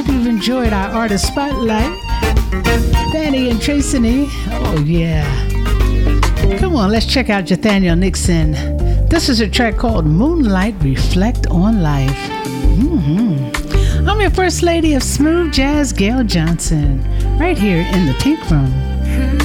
hope you've enjoyed our artist spotlight. Danny and Tracy. Oh, yeah. Come on, let's check out Nathaniel Nixon. This is a track called Moonlight Reflect on Life. I'm your first lady of smooth jazz, Gail Johnson, right here in the Pink Room.